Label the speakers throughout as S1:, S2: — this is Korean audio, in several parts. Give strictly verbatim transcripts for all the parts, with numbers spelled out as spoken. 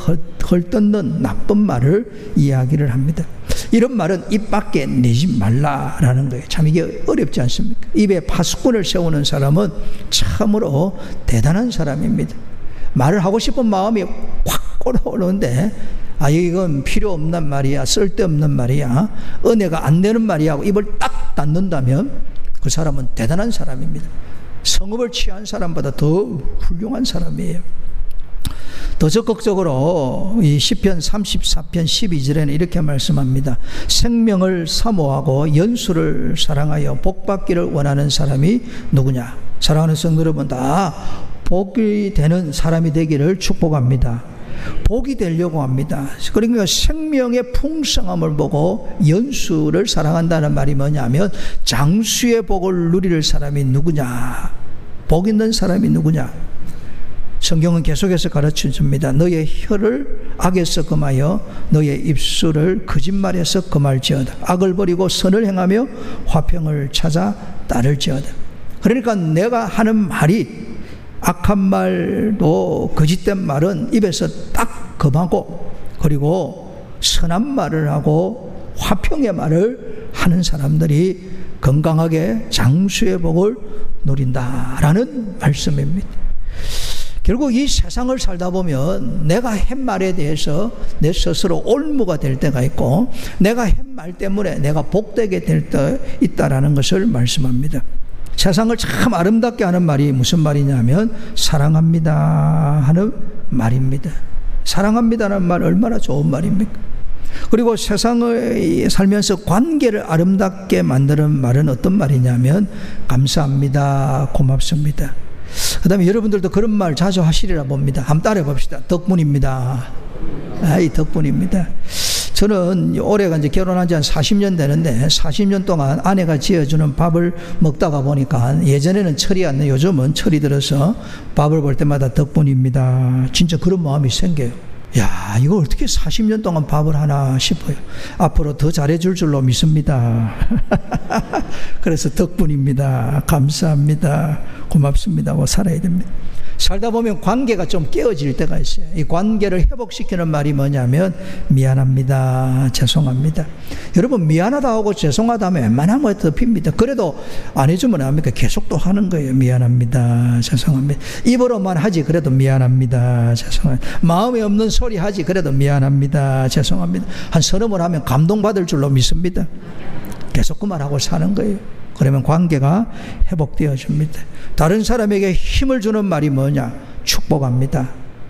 S1: 헐뜯는 나쁜 말을 이야기를 합니다. 이런 말은 입 밖에 내지 말라라는 거예요. 참 이게 어렵지 않습니까? 입에 파수꾼을 세우는 사람은 참으로 대단한 사람입니다. 말을 하고 싶은 마음이 확 끓어오르는데 아 이건 필요 없는 말이야, 쓸데없는 말이야, 은혜가 안 되는 말이야 하고 입을 딱 닫는다면 그 사람은 대단한 사람입니다. 성읍을 취한 사람보다 더 훌륭한 사람이에요. 더 적극적으로 이 시편 삼십사 편 십이 절에는 이렇게 말씀합니다. 생명을 사모하고 연수를 사랑하여 복받기를 원하는 사람이 누구냐? 사랑하는 성도 여러분, 다 복이 되는 사람이 되기를 축복합니다. 복이 되려고 합니다. 그러니까 생명의 풍성함을 보고 연수를 사랑한다는 말이 뭐냐면 장수의 복을 누릴 사람이 누구냐? 복 있는 사람이 누구냐? 성경은 계속해서 가르쳐 줍니다. 너의 혀를 악에서 금하여 너의 입술을 거짓말에서 금할지어다. 악을 버리고 선을 행하며 화평을 찾아 따를지어다. 그러니까 내가 하는 말이 악한 말도 거짓된 말은 입에서 딱 금하고 그리고 선한 말을 하고 화평의 말을 하는 사람들이 건강하게 장수의 복을 누린다라는 말씀입니다. 결국 이 세상을 살다 보면 내가 한 말에 대해서 내 스스로 올무가 될 때가 있고 내가 한 말 때문에 내가 복되게 될 때 있다라는 것을 말씀합니다. 세상을 참 아름답게 하는 말이 무슨 말이냐면 사랑합니다 하는 말입니다. 사랑합니다라는 말 얼마나 좋은 말입니까? 그리고 세상을 살면서 관계를 아름답게 만드는 말은 어떤 말이냐면 감사합니다, 고맙습니다. 그 다음에 여러분들도 그런 말 자주 하시리라 봅니다. 한번 따라해 봅시다. 덕분입니다. 아이, 덕분입니다. 저는 올해가 이제 결혼한 지 한 사십 년 되는데 사십 년 동안 아내가 지어주는 밥을 먹다가 보니까 예전에는 철이 안 나요. 요즘은 철이 들어서 밥을 볼 때마다 덕분입니다. 진짜 그런 마음이 생겨요. 야, 이거 어떻게 사십 년 동안 밥을 하나 싶어요. 앞으로 더 잘해줄 줄로 믿습니다. 그래서 덕분입니다. 감사합니다. 고맙습니다. 하고 살아야 됩니다. 살다 보면 관계가 좀 깨어질 때가 있어요. 이 관계를 회복시키는 말이 뭐냐면 미안합니다, 죄송합니다. 여러분, 미안하다 하고 죄송하다 하면 웬만하면 덮입니다. 그래도 안 해주면 합니까? 계속 또 하는 거예요. 미안합니다, 죄송합니다. 입으로만 하지 그래도 미안합니다, 죄송합니다. 마음에 없는 소리 하지 그래도 미안합니다, 죄송합니다. 한 서너 번 하면 감동받을 줄로 믿습니다. 계속 그 말하고 사는 거예요. 그러면 관계가 회복되어 줍니다. 다른 사람에게 힘을 주는 말이 뭐냐? 축복합니다.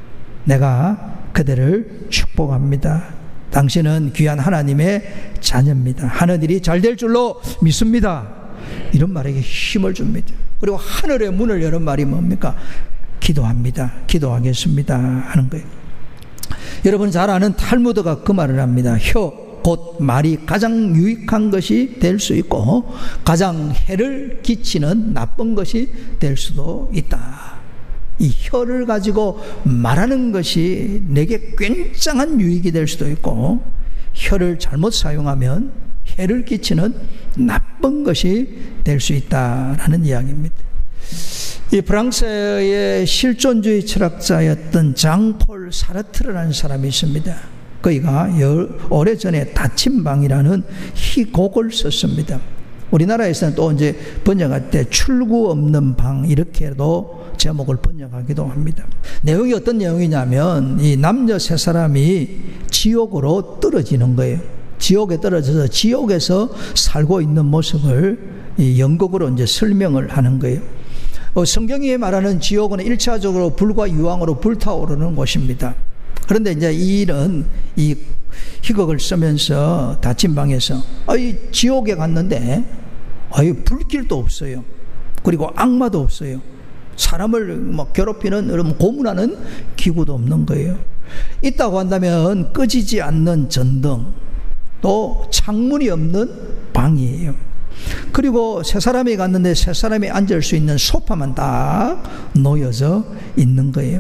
S1: 내가 그대를 축복합니다. 당신은 귀한 하나님의 자녀입니다. 하는 일이 잘 될 줄로 믿습니다. 이런 말에게 힘을 줍니다. 그리고 하늘의 문을 여는 말이 뭡니까? 기도합니다. 기도하겠습니다 하는 거예요. 여러분 잘 아는 탈무드가 그 말을 합니다. 혀 곧 말이 가장 유익한 것이 될 수 있고 가장 해를 끼치는 나쁜 것이 될 수도 있다. 이 혀를 가지고 말하는 것이 내게 굉장한 유익이 될 수도 있고 혀를 잘못 사용하면 해를 끼치는 나쁜 것이 될 수 있다라는 이야기입니다. 이 프랑스의 실존주의 철학자였던 장폴 사르트르라는 사람이 있습니다. 그이가 오래전에 닫힌 방이라는 희곡을 썼습니다. 우리나라에서는 또 이제 번역할 때 출구 없는 방 이렇게도 제목을 번역하기도 합니다. 내용이 어떤 내용이냐면 이 남녀 세 사람이 지옥으로 떨어지는 거예요. 지옥에 떨어져서 지옥에서 살고 있는 모습을 이 연극으로 이제 설명을 하는 거예요. 어, 성경이 말하는 지옥은 일차적으로 불과 유황으로 불타오르는 곳입니다. 그런데 이제 이 일은 이 희곡을 쓰면서 닫힌 방에서 아이 지옥에 갔는데 아이 불길도 없어요. 그리고 악마도 없어요. 사람을 막 괴롭히는 여러분 고문하는 기구도 없는 거예요. 있다고 한다면 꺼지지 않는 전등 또 창문이 없는 방이에요. 그리고 세 사람이 갔는데 세 사람이 앉을 수 있는 소파만 딱 놓여져 있는 거예요.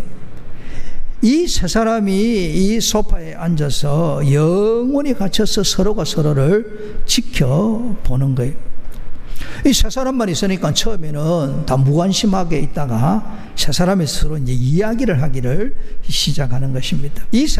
S1: 이 세 사람이 이 소파에 앉아서 영원히 갇혀서 서로가 서로를 지켜보는 거예요. 이 세 사람만 있으니까 처음에는 다 무관심하게 있다가 세 사람이 서로 이제 이야기를 하기를 시작하는 것입니다. 이